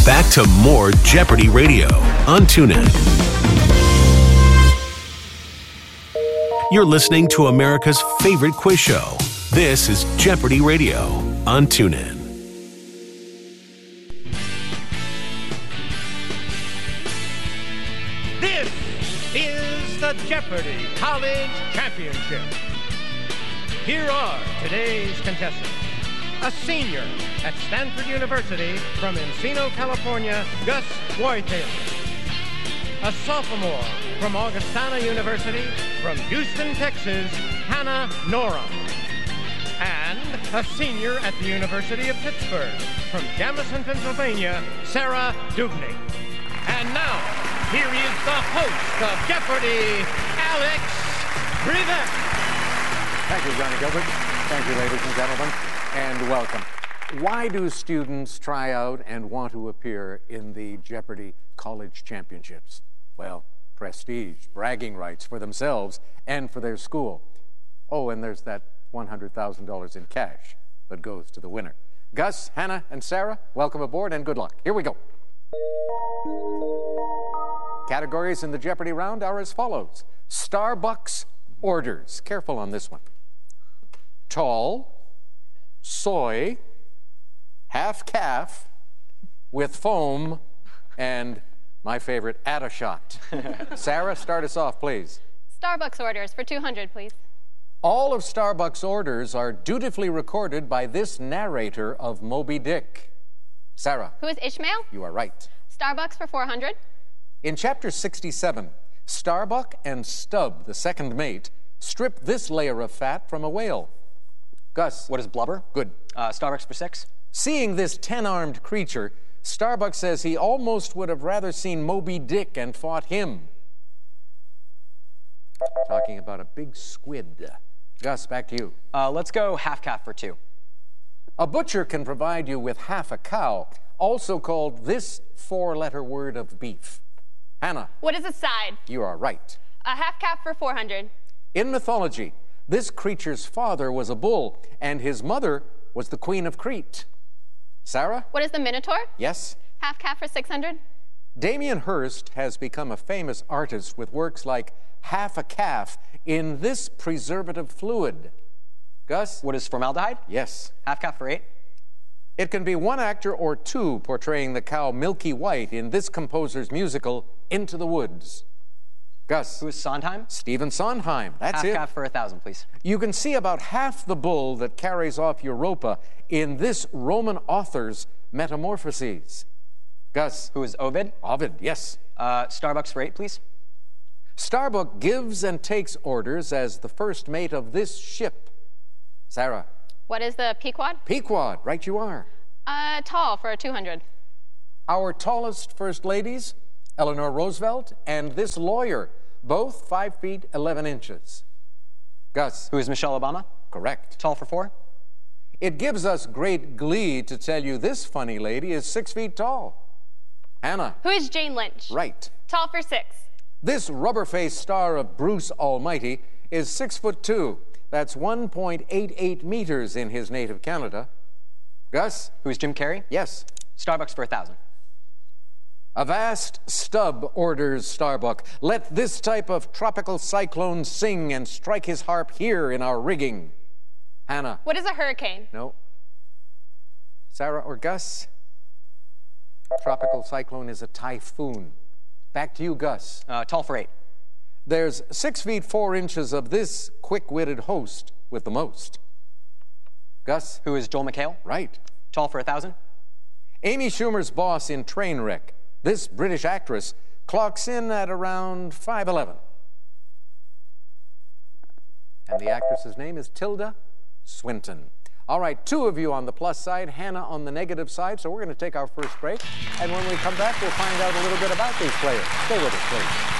Back to more Jeopardy Radio on TuneIn. You're listening to America's favorite quiz show. This is Jeopardy Radio on TuneIn. This is the Jeopardy College Championship. Here are today's contestants. A senior at Stanford University from Encino, California, Gus Worthing. A sophomore from Augustana University from Houston, Texas, Hannah Norum. And a senior at the University of Pittsburgh from Jamison, Pennsylvania, Sarah Dubny. And now, here is the host of Jeopardy, Alex Trebek. Thank you, Johnny Gilbert. Thank you, ladies and gentlemen, and welcome. Why do students try out and want to appear in the Jeopardy College Championships? Well, prestige, bragging rights for themselves and for their school. Oh, and there's that $100,000 in cash that goes to the winner. Gus, Hannah, and Sarah, welcome aboard and good luck. Here we go. Categories in the Jeopardy round are as follows. Starbucks orders. Careful on this one. Tall, soy, half calf, with foam, and my favorite, add a shot. Sarah, start us off, please. Starbucks orders for 200, please. All of Starbucks orders are dutifully recorded by this narrator of Moby Dick. Sarah. Who is Ishmael? You are right. Starbucks for 400. In chapter 67, Starbuck and Stubb, the second mate, strip this layer of fat from a whale. Gus. What is blubber? Good. Starbucks for 6. Seeing this 10-armed creature, Starbuck says he almost would have rather seen Moby Dick and fought him. Talking about a big squid. Gus, back to you. Let's go half calf for 2. A butcher can provide you with half a cow, also called this 4-letter word of beef. Hannah. What is a side? You are right. A half calf for 400. In mythology, this creature's father was a bull, and his mother was the Queen of Crete. Sarah? What is the Minotaur? Yes. Half calf for 600. Damien Hirst has become a famous artist with works like Half a Calf in this preservative fluid. Gus? What is formaldehyde? Yes. Half calf for 8. It can be one actor or two portraying the cow Milky White in this composer's musical, Into the Woods. Gus? Who is Sondheim? Stephen Sondheim. That's it. Half calf for 1,000, please. You can see about half the bull that carries off Europa in this Roman author's Metamorphoses. Gus? Who is Ovid? Ovid, yes. Starbucks for 8, please. Starbuck gives and takes orders as the first mate of this ship. Sarah? What is the Pequod? Pequod, right you are. Tall for 200. Our tallest first ladies, Eleanor Roosevelt and this lawyer, both 5 feet 11 inches. Gus? Who is Michelle Obama? Correct. Tall for 4. It gives us great glee to tell you this funny lady is 6 feet tall. Hannah? Who is Jane Lynch? Right. Tall for 6. This rubber-faced star of Bruce Almighty is 6'2". That's 1.88 meters in his native Canada. Gus? Who is Jim Carrey? Yes. Starbucks for 1,000. Avast Stubb orders Starbuck. Let this type of tropical cyclone sing and strike his harp here in our rigging. Hannah? What is a hurricane? No. Sarah or Gus? Tropical cyclone is a typhoon. Back to you, Gus. Tall for 8. There's 6 feet 4 inches of this quick-witted host with the most. Gus? Who is Joel McHale? Right. Tall for 1,000. Amy Schumer's boss in Trainwreck, this British actress, clocks in at around 5'11". And the actress's name is Tilda Swinton. All right, 2 of you on the plus side, Hannah on the negative side. So we're going to take our first break. And when we come back, we'll find out a little bit about these players. Stay with us, please.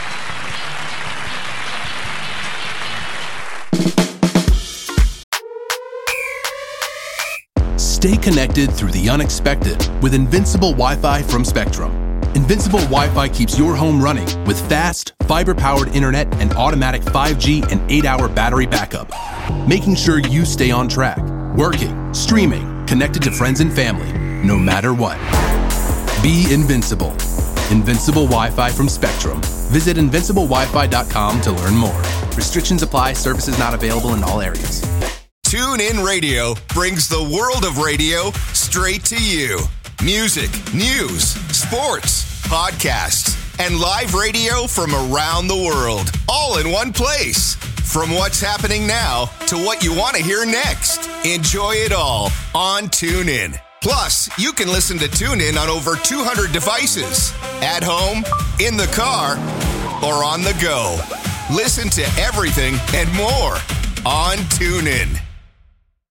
Stay connected through the unexpected with Invincible Wi-Fi from Spectrum. Invincible Wi-Fi keeps your home running with fast, fiber-powered internet and automatic 5G and 8-hour battery backup, making sure you stay on track, working, streaming, connected to friends and family, no matter what. Be invincible. Invincible Wi-Fi from Spectrum. Visit invinciblewifi.com to learn more. Restrictions apply. Services not available in all areas. TuneIn Radio brings the world of radio straight to you. Music, news, sports, podcasts, and live radio from around the world, all in one place. From what's happening now to what you want to hear next. Enjoy it all on TuneIn. Plus, you can listen to TuneIn on over 200 devices. At home, in the car, or on the go. Listen to everything and more on TuneIn.